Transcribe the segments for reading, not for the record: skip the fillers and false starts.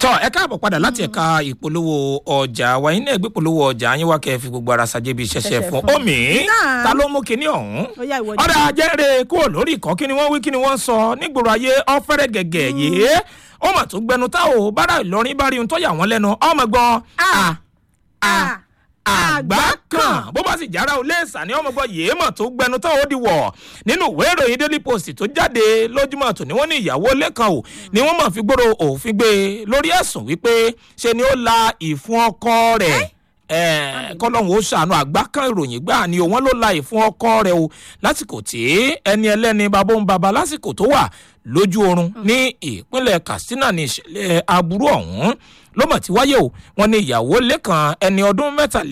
tọ́ ẹ káàbọ̀ padà láti ẹ̀ka ìpolówó ọjà wa yín náà gbé polówó ọjà yín wá kẹ́ ẹ fi gbogbo ara ṣàjẹ́ bí ṣẹ̀ṣẹ̀ fún omi ta ló mú kinní ọ̀hún ọ̀dà ajẹ́rẹ́ kúrò lórí ìkọ́ kí ni wọ́n wí kí ni wọ́n sọ nígboro ayé ọ̀fẹ́rẹ́ gẹ̀gẹ̀ yìí ó mà tún gbẹnu tá ò bára Ìlọrin bá rí ohun tó yà wọ́n lẹ́nu ọmọ gbọ́n àgbà kan bó bá sì jára ó léèsà ní ọmọ gbọ́ yìí mọ̀ tó gbẹnu tó ó di wọ̀ nínú ìwé ìròyìn Daily Post tó jáde lójúmọ́ tó ní wọ́n ní ìyàwó lẹ́kan ò ní wọ́n mọ̀ fi gbòòrò òfin gbé lórí ẹ̀sùn wípé ṣe ni ó la ìfun ọkọ rẹ̀ kọlọ́hún ó ṣàánú àgbà kan ìròyìn gbà ní òun ló la ìfun ọkọ rẹ̀ o lásìkò tí ẹni ẹlẹ́ni babó ń baba lásìkò tó wà lójú oorun ní ìpínlẹ̀ Katsina ní ìṣẹ̀lẹ̀ aburú ọ̀hún ló mọ̀ tí wáyé o wọn ní ìyàwó lẹ́kan ẹni ọdún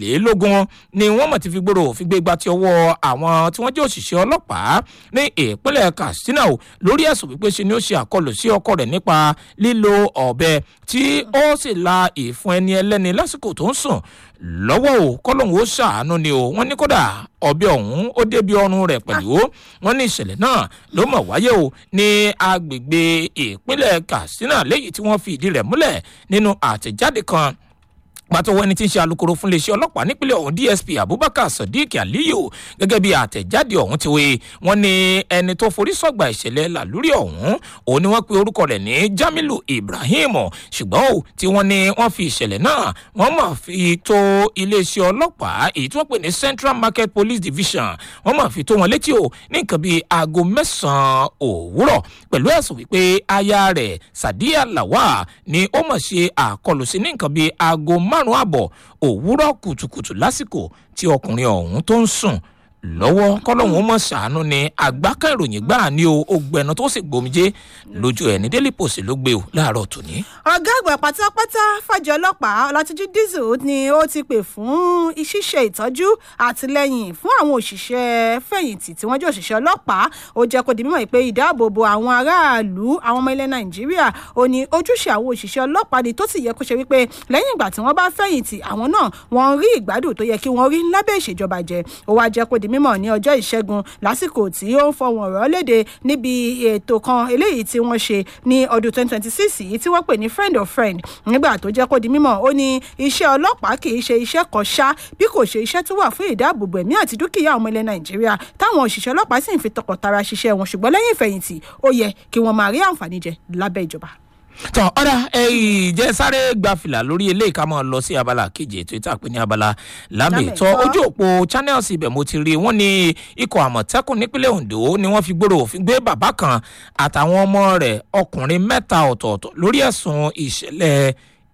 23 ni wọ́n mọ̀ ti fi gbòòrò fi gbé igba ti ọwọ́ àwọn tí wọ́n jẹ́ òṣìṣẹ́ ọlọ́pàá ní ìpínlẹ̀ Katsina o lórí ẹ̀sùn wípé ṣe ni ó ṣe àkọlù sí ọkọ rẹ̀ nípa lílo ọ̀bẹ tí ó sì la ìfun ẹni ẹlẹ́ni lásìkò tó ń sùn lọ́wọ́ o kọ́lọ́hún ó ṣàánú ni o wọ́n ní kódà ọ̀bẹ ọ̀hún ó débi ọrùn rẹ̀ pẹ̀lú wọ́n ní ìṣẹ̀lẹ̀ náà ló mọ̀ wáyé o ní agbègbè ìpínlẹ̀ Katsina léyìí tí wọ́n fi ìdí rẹ̀ múlẹ̀ nínú àtẹ̀jáde kan pàtó ẹni tí ń ṣe alukoro fún iléeṣẹ́ ọlọ́pàá nípínlẹ̀ ọ̀hún DSP Abubakar Sadiq Aliyu gẹ́gẹ́ bí àtẹ̀jáde ọ̀hún ti wé wọ́n ní ẹni tó forí sọ̀gbà ìṣẹ̀lẹ̀ làlúrí ọ̀hún òun ni wọ́n pe orúkọ rẹ̀ ní Jamilu Ibrahim ṣùgbọ́n ò tí wọ́n ní wọ́n fi ìṣẹ̀lẹ̀ náà wọ́n máa fi tó iléeṣẹ́ ọlọ́pàá èyí tí wọ́n pè ní Central Market Police Division wọ́n máa fi tó wọn létí o ní nǹkan bíi aago 9 òwúrọ̀ pẹ̀lú ẹ̀sùn wípé aya rẹ̀ Sadiya Lawal ni ó máa ṣe àkọlù sí ní nǹkan bíi aago 5:30 òwúrọ̀ kùtùkùtù lásìkò tí ọkùnrin ọ̀hún tó ń sùn lọ́wọ́ kọ́lọ́hún mọ̀ ṣàánú ni àgbákà ìròyìn gbà ní o ògbẹ́nu tó sì gbòmìjé lójú ẹ̀ ní Daily Post ló gbé o láàárọ̀ tòní. ọ̀gá àgbà pátápátá fàjọ ọlọ́pàá Ọlátúnjí Diesel ni ó ti pè fún ṣíṣe ìtọ́jú àtìlẹ́yìn fún àwọn òṣìṣẹ́ fẹ̀yìntì tí wọ́n jẹ́ òṣìṣẹ́ ọlọ́pàá ó jẹ́ kó di mímọ̀ pé ìdáàbòbò àwọn aráàlú àwọn ọmọ ilẹ̀ Nàìjíríà ó ní ojúṣe àwọn òṣìṣẹ́ ọlọ́pàá ni tó sì yẹ kó ṣe wípé lẹ́yìn ìgbà tí wọ́n bá fẹ̀yìntì àwọn náà wọ́n rí ìgbádùn tó yẹ kí wọ́n rí lábẹ́ ìṣèjọba jẹ ó wá jẹ́ kó di mímọ̀ ní ọjọ́ ìṣẹ́gun lásìkò tí ó ń fọwọ́n ọ̀rọ̀ léde níbi ètò kan eléyìí tí wọ́n ṣe ní ọdún 2026 yìí tí wọ́n pè ní friend of friend nígbà tó jẹ́ kó di mímọ̀ ó ní iṣẹ́ ọlọ́pàá kì í ṣe iṣẹ́ kan ṣá bí kò ṣe iṣẹ́ tó wà fún ìdáàbòbò ẹ̀mí àti dúkìá ọmọ ilẹ̀ Nàìjíríà táwọn òṣìṣẹ́ ọlọ́pàá sì ń fi tọkàntara ṣiṣẹ́ wọn ṣùgbọ́n lẹ́yìn ìfẹ̀yìntì ó yẹ kí wọ́n máa rí àǹfààní jẹ lábẹ́ ìjọba. tọ́ ọ̀dà ìjẹ́ sáré gba fìlà lórí eléyìí ká máa lọ sí abala kejì ètò ìtàpé ní abala lámìtọ́ ojú òpó channels ibẹ̀ mo ti rí wọ́n ní ikọ̀ àmọ̀tẹ́kùn nípínlẹ̀ Ondo ni wọ́n fi gbòòrò òfin gbé bàbá kan àtàwọn ọmọ rẹ̀ ọkùnrin 3 ọ̀tọ̀ọ̀tọ̀ lórí ẹ̀sùn ìṣẹ̀lẹ̀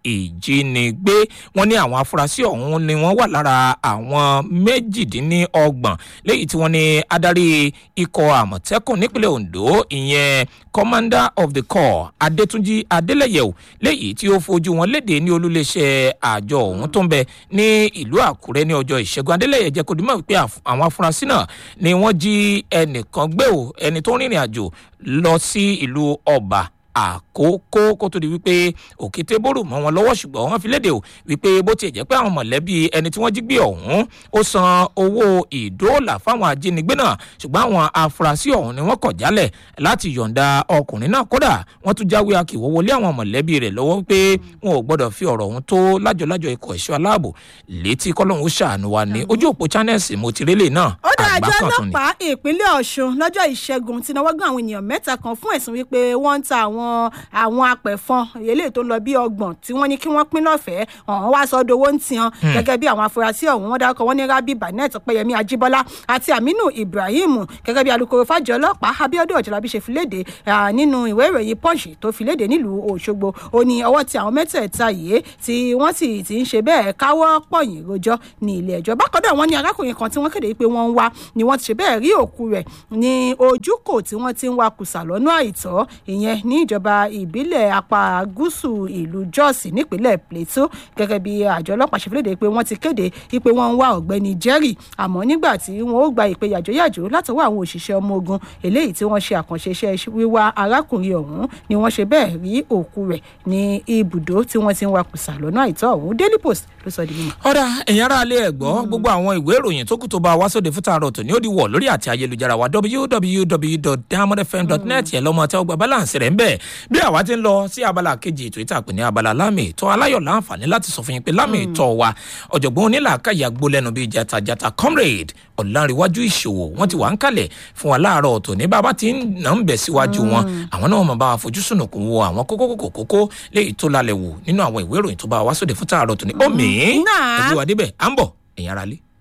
ìjínigbé wọ́n ní àwọn afurasí ọ̀hún ni wọ́n wà lára àwọn 28 léyìí tí wọ́n ní adarí ikọ̀ àmọ̀tẹ́kùn nípínlẹ̀ Ondo ìyẹn commander of the corps Adétúnjí Adélẹ́yẹ léyìí tí ó fojú wọn léde ní olúléeṣẹ́ àjọ ọ̀hún tó ń bẹ ní ìlú Àkúrẹ́ ní ọjọ́ Ìṣẹ́gun. Adélẹ́yẹ jẹ́ kó di mọ̀ wípé àwọn afurasí náà ni wọ́n jí ẹnìkan gbé ẹni tó ń rìnrìn àjò lọ sí ìlú Ọ̀bà Àkókó kó tó di wípé òkété bóró mọ́ wọn lọ́wọ́ ṣùgbọ́n wọ́n fi léde o wípé bó tiẹ̀ jẹ́ pé àwọn mọ̀lẹ́bí ẹni tí wọ́n jí gbé ọ̀hún ó san owó ìdóòlà fáwọn ajínigbé náà ṣùgbọ́n àwọn afurasí ọ̀hún ni wọ́n kọ̀ jálẹ̀ láti yọ̀ǹda ọkùnrin náà kódà wọ́n tún jáwé akíwọ́wọ́ lé àwọn mọ̀lẹ́bí rẹ̀ lọ́wọ́ wípé wọn ò gbọ́dọ̀ fi ọ̀rọ̀ ọ̀hún tó lájọlájọ ikọ̀ ẹ̀ṣọ́ aláàbò létí kọ́lọ́hún ṣàánú wa ní ojú òpó channels mo ti rélé náà. ó dá àjọ ọlọ́pàá ìpínlẹ̀ Ọ̀ṣun lọ́jọ́ Ìṣẹ́gun tí náwó gan àwọn ènìyàn 3 kan fún ẹ̀sùn wípé wọ́n ń ta àwọn apẹ̀fọn eléyìí tó lọ bí 30 tí wọ́n ní kí wọ́n pín lọ́fẹ̀ẹ́ ọ̀hún wá sọ dowó ń tiyan gẹ́gẹ́ bí àwọn afurasí ọ̀hún wọ́n dárúkọ wọ́n ní Rabi Banet Ọpẹ́yẹmí Ajíbọ́lá àti Aminu Ibrahim gẹ́gẹ́ bí alukoro fàjọ ọlọ́pàá Abíọ́dún Ọ̀jọ̀lábí ṣe fi léde nínú ìwé ìròyìn Punch tó fi léde nílùú Òṣogbo ó ní ọwọ́ tí àwọn mẹ́tẹ̀ẹ̀ta yìí tí wọ́n sì ti ń ṣe bẹ́ẹ̀ káwọ́ pọ̀yìn rojọ́ ní ilé ẹjọ́. Bákan náà wọ́n ní arákùnrin kan tí wọ́n kéde pé wọ́n ń wá ni wọ́n ti ṣe bẹ́ẹ̀ rí òkú rẹ̀ ní ojúkò tí wọ́n ti ń wa kùsà lọ́nà àìtọ́ ìyẹn ní ìjọba ìbílẹ̀ apá gúúsù ìlú Jos nípínlẹ̀ Plateau gẹ́gẹ́ bí àjọ ọlọ́pàá ṣe fi léde pé wọ́n ti kéde pé wọ́n ń wá ọ̀gbẹ́ni Jerry àmọ́ nígbà tí wọ́n ó gba ìpè yàjóyàjó látọwọ́ àwọn òṣìṣẹ́ ọmọ ogun eléyìí tí wọ́n ṣe àkànṣe iṣẹ́ wíwá arákùnrin ọ̀hún ni wọ́n ṣe bẹ́ẹ̀ rí òkú rẹ̀ ní ibùdó tí wọ́n ti ń wakùsà lọ́nà àìtọ́ ọ̀hún. Daily Post ló sọ di mímọ̀. ọ̀dà ẹ̀yin ará ilé ẹ̀gbọ́ gbogbo àwọn ìwé ìròyìn tó kù tó bá wá sóde fún tààrọ̀ tó ní ó di wọ̀ lórí àti ayélujára wa www.diamondfm.net ẹ̀ lọ́mọ tẹ́ ọgbà balance rẹ̀ ń bẹ̀ bí àwa ti ń lọ sí abala kejì ètò ìtàpè ní abala lámì ìtọ́ aláyọ̀ láǹfààní láti sọ fún yín pé lámì ìtọ́ wa ọ̀jọ̀gbọ́n onílàákàyà gbólẹ́nu bíi jàtàjàtà comrade ọ̀làǹrẹ̀wájú ìṣòwò wọ́n ti wà ń kalẹ̀ fún wa láàárọ̀ ọ̀tọ̀ ní bàbá tí ń nà ń bẹ̀ síwájú wọn àwọn náà máa bá wa fojú sùnùkùn wo àwọn kókó léyìí tó lálẹ́ wò nínú àwọn ìwé ìròyìn tó bá wa sóde fún tààrọ̀ tó ní omi ẹ̀jú wa débẹ̀ à ń bọ̀ ẹ̀yin ará lé.